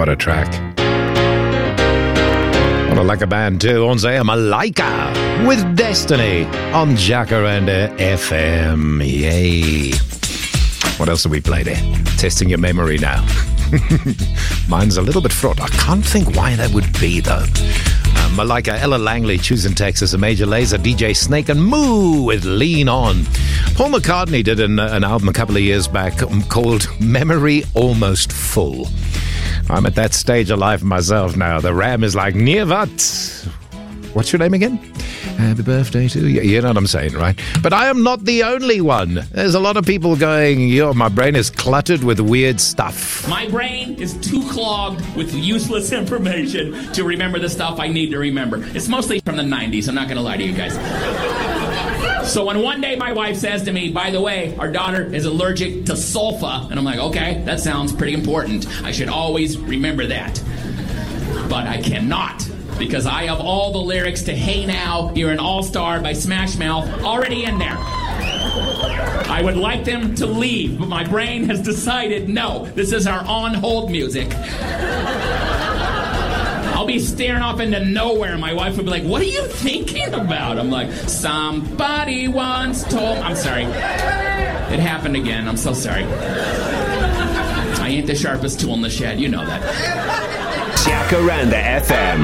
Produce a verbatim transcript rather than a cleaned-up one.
What a track. What a like a band too. On say Malaika with Destiny on Jacaranda F M. Yay. What else have we played here? Testing your memory now. Mine's a little bit fraught. I can't think why that would be though. Uh, Malaika, Ella Langley, Choosing Texas, a Major Lazer, D J Snake, and Moo with Lean On. Paul McCartney did an, an album a couple of years back called Memory Almost Full. I'm at that stage of life myself now. The RAM is like, Nievat. What's your name again? Happy birthday to you. You know what I'm saying, right? But I am not the only one. There's a lot of people going, yo, my brain is cluttered with weird stuff. My brain is too clogged with useless information to remember the stuff I need to remember. It's mostly from the nineties. I'm not going to lie to you guys. So when one day my wife says to me, by the way, our daughter is allergic to sulfa, and I'm like, okay, that sounds pretty important. I should always remember that. But I cannot, because I have all the lyrics to Hey Now, You're an All-Star by Smash Mouth already in there. I would like them to leave, but my brain has decided, no, this is our on-hold music. I'll be staring off into nowhere, and my wife would be like, what are you thinking about? I'm like, somebody once told... I'm sorry. It happened again. I'm so sorry. I ain't the sharpest tool in the shed. You know that. Jacaranda F M.